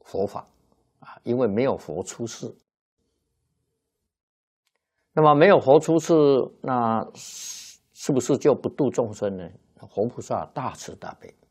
佛法啊，因为没有佛出世。那么没有佛出世，那是不是就不度众生呢？佛菩萨大慈大悲。